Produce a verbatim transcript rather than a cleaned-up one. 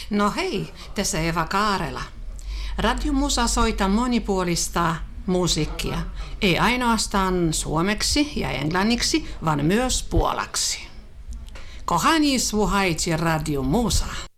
No hei, tässä Eva Kaarela. Radio Musa soittaa monipuolista musiikkia. Ei ainoastaan suomeksi ja englanniksi, vaan myös puolaksi. Kochani, słuchajcie Radio Musa.